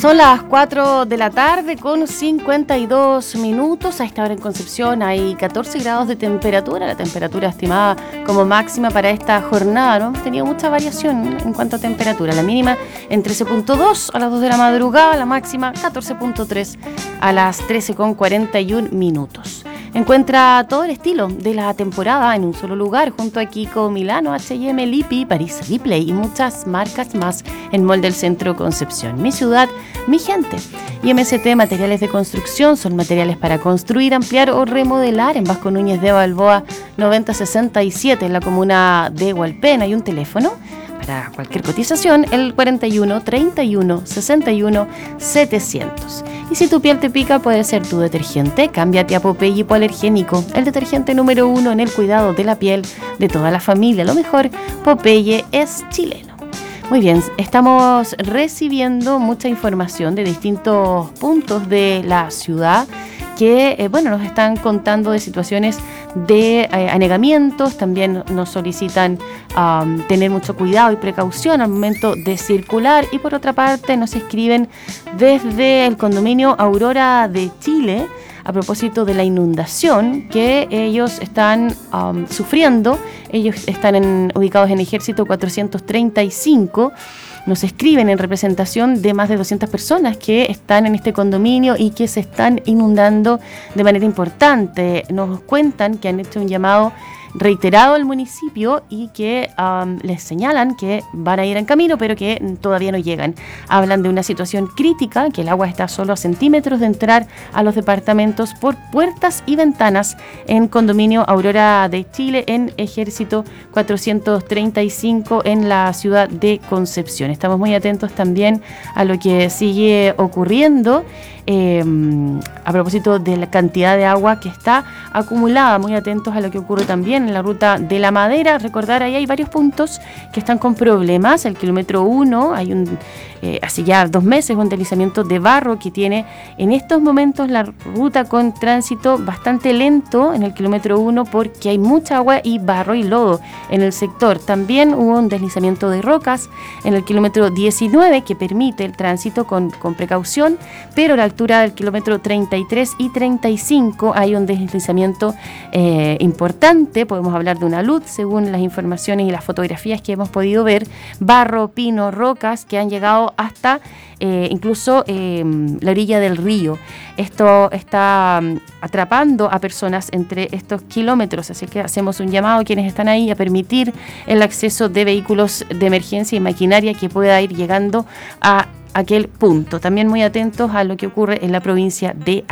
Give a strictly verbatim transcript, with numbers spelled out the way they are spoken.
Son las cuatro de la tarde con cincuenta y dos minutos. A esta hora en Concepción hay catorce grados de temperatura, la temperatura estimada como máxima para esta jornada. No hemos tenido mucha variación en cuanto a temperatura. La mínima en trece punto dos a las dos de la madrugada, la máxima catorce punto tres a las trece con cuarenta y un minutos. Encuentra todo el estilo de la temporada en un solo lugar, junto a Kiko Milano, H y M, Lipi, París Ripley y muchas marcas más en Mall del Centro Concepción. Mi ciudad, mi gente. Y M S T Materiales de Construcción son materiales para construir, ampliar o remodelar en Vasco Núñez de Balboa noventa sesenta y siete en la comuna de Hualpén. Hay un teléfono para cualquier cotización, el cuarenta y uno, treinta y uno, sesenta y uno, setecientos. Y si tu piel te pica, puede ser tu detergente. Cámbiate a Popeye Hipoalergénico, el detergente número uno en el cuidado de la piel de toda la familia. Lo mejor, Popeye es chileno. Muy bien, estamos recibiendo mucha información de distintos puntos de la ciudad que, eh, bueno, nos están contando de situaciones de eh, anegamientos. También nos solicitan um, tener mucho cuidado y precaución al momento de circular. Y por otra parte nos escriben desde el condominio Aurora de Chile a propósito de la inundación que ellos están um, sufriendo. Ellos están en, ubicados en Ejército cuatrocientos treinta y cinco. Nos escriben en representación de más de doscientas personas que están en este condominio y que se están inundando de manera importante. Nos cuentan que han hecho un llamado reiterado al municipio y que um, les señalan que van a ir en camino, pero que todavía no llegan. Hablan de una situación crítica, que el agua está solo a centímetros de entrar a los departamentos por puertas y ventanas en condominio Aurora de Chile, en Ejército cuatrocientos treinta y cinco, en la ciudad de Concepción. Estamos muy atentos también a lo que sigue ocurriendo eh, a propósito de la cantidad de agua que está acumulada. Muy atentos a lo que ocurre también en la ruta de la Madera. Recordar, ahí hay varios puntos que están con problemas. El kilómetro uno, hay un, eh, hace ya dos meses, un deslizamiento de barro que tiene en estos momentos la ruta con tránsito bastante lento en el kilómetro uno porque hay mucha agua y barro y lodo en el sector. También hubo un deslizamiento de rocas en el kilómetro diecinueve que permite el tránsito con, con precaución, pero a la altura del kilómetro treinta y tres y treinta y cinco hay un deslizamiento eh, importante. Podemos hablar de una luz según las informaciones y las fotografías que hemos podido ver. Barro, pino, rocas que han llegado hasta eh, incluso eh, la orilla del río. Esto está um, atrapando a personas entre estos kilómetros, así que hacemos un llamado a quienes están ahí a permitir el acceso de vehículos de emergencia y maquinaria que pueda ir llegando a aquel punto. También muy atentos a lo que ocurre en la provincia de